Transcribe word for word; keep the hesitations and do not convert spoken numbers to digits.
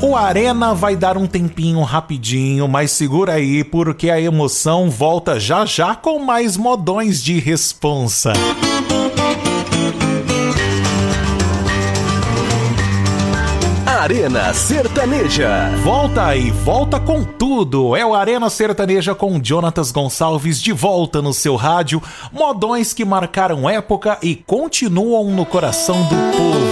O Arena vai dar um tempinho rapidinho, mas segura aí porque a emoção volta já já com mais modões de responsa. Arena Sertaneja. Volta aí, volta com tudo. É o Arena Sertaneja com Jonatas Gonçalves de volta no seu rádio. Modões que marcaram época e continuam no coração do povo.